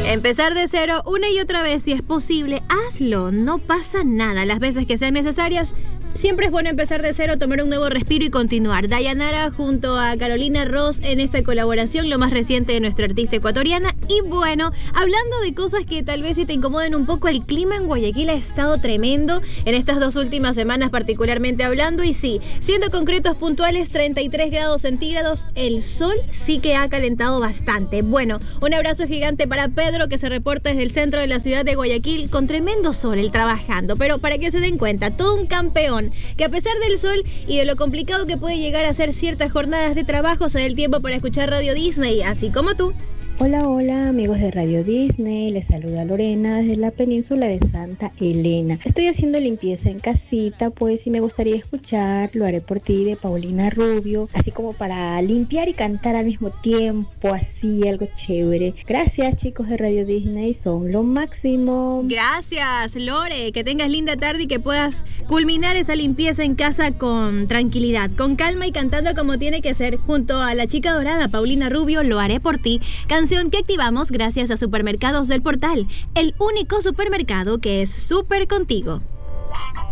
Empezar de cero una y otra vez si es posible, hazlo, no pasa nada. Las veces que sean necesarias, siempre es bueno empezar de cero, tomar un nuevo respiro y continuar. Dayanara junto a Carolina Ross en esta colaboración, lo más reciente de nuestra artista ecuatoriana. Y bueno, hablando de cosas que tal vez si te incomoden un poco, el clima en Guayaquil ha estado tremendo en estas 2 últimas semanas, particularmente hablando. Y sí, siendo concretos puntuales, 33 grados centígrados, el sol sí que ha calentado bastante. Bueno, un abrazo gigante para Pedro, que se reporta desde el centro de la ciudad de Guayaquil con tremendo sol, él trabajando. Pero para que se den cuenta, todo un campeón, que a pesar del sol y de lo complicado que puede llegar a ser ciertas jornadas de trabajo, se da el tiempo para escuchar Radio Disney, así como tú. Hola amigos de Radio Disney, les saluda Lorena desde la península de Santa Elena. Estoy haciendo limpieza en casita, pues si me gustaría escuchar Lo haré por ti de Paulina Rubio, así como para limpiar y cantar al mismo tiempo, así algo chévere. Gracias chicos de Radio Disney, son lo máximo. Gracias Lore, que tengas linda tarde y que puedas culminar esa limpieza en casa con tranquilidad, con calma y cantando como tiene que ser, junto a la chica dorada Paulina Rubio, Lo haré por ti, canción que activamos gracias a Supermercados del Portal, el único supermercado que es súper contigo.